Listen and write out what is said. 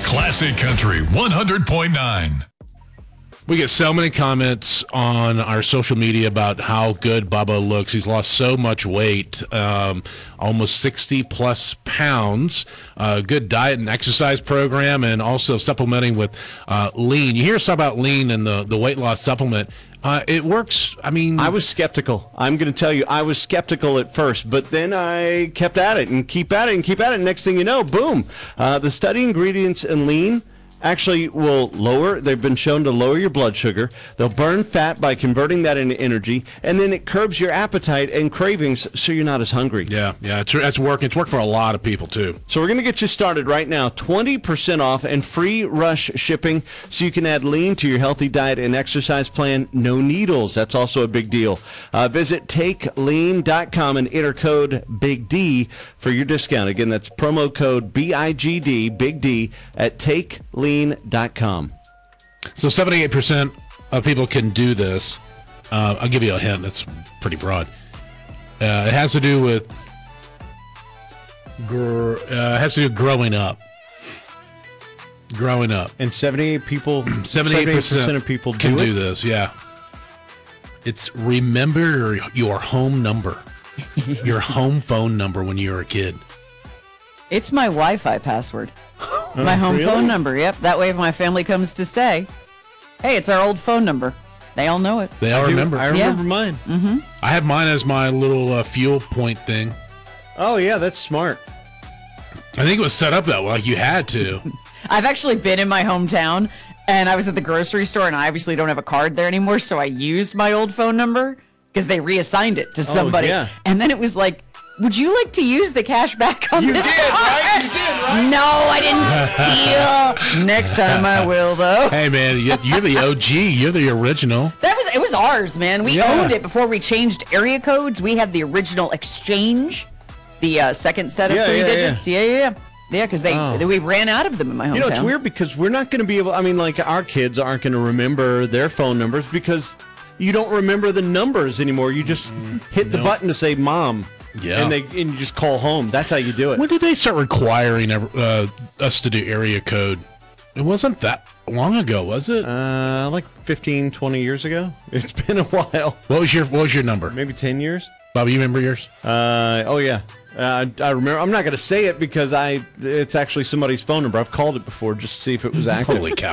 Classic Country 100.9. We get so many comments on our social media about how good Bubba looks. He's lost so much weight, almost 60-plus pounds. Good diet and exercise program, and also supplementing with lean. You hear us talk about lean and the weight loss supplement. It works. I mean, I was skeptical. I'm going to tell you, I was skeptical at first, but then I kept at it and keep at it and keep at it. Next thing you know, boom. The study ingredients in lean actually will they've been shown to lower your blood sugar. They'll burn fat by converting that into energy, and then it curbs your appetite and cravings so you're not as hungry. Yeah, it's working. It's worked for a lot of people, too. So we're going to get you started right now. 20% off and free rush shipping so you can add lean to your healthy diet and exercise plan. No needles. That's also a big deal. Visit takelean.com and enter code Big D for your discount. Again, that's promo code BIGD, Big D, at takelean.com. So 78% of people can do this. I'll give you a hint. It's pretty broad. It has to do with growing up. Growing up. And 78% of people can do this. Yeah. It's remember your home number, your home phone number when you were a kid. It's my Wi-Fi password. My home phone number, yep. That way if my family comes to stay, hey, it's our old phone number. They all know it. They all remember. I remember mine. Mm-hmm. I have mine as my little fuel point thing. Oh, yeah, that's smart. I think it was set up that way. Like you had to. I've actually been in my hometown, and I was at the grocery store, and I obviously don't have a card there anymore, so I used my old phone number because they reassigned it to somebody. Yeah. And then it was like, would you like to use the cash back on this card? Right? You did, right? No, I didn't steal. Next time I will, though. Hey, man, you're the OG. You're the original. It was ours, man. We owned it before we changed area codes. We had the original exchange, the second set of three digits. Yeah, because we ran out of them in my hometown. You know, it's weird because we're not going to be able, our kids aren't going to remember their phone numbers because you don't remember the numbers anymore. You just hit the button to say mom. Yeah. And you just call home. That's how you do it. When did they start requiring us to do area code? It wasn't that long ago, was it? Like 15, 20 years ago. It's been a while. What was your number? Maybe 10 years. Bobby, you remember yours? Oh yeah. I remember. I'm not going to say it because it's actually somebody's phone number. I've called it before just to see if it was active. Holy cow.